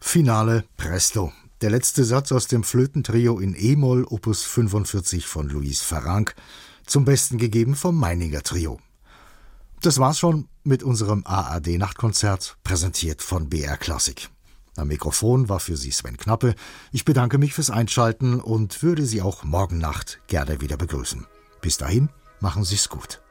Finale Presto. Der letzte Satz aus dem Flötentrio in E-Moll, Opus 45 von Luis Farranc, zum Besten gegeben vom Meininger Trio. Das war's schon mit unserem ARD-Nachtkonzert, präsentiert von BR Klassik. Am Mikrofon war für Sie Sven Knappe. Ich bedanke mich fürs Einschalten und würde Sie auch morgen Nacht gerne wieder begrüßen. Bis dahin, machen Sie's gut.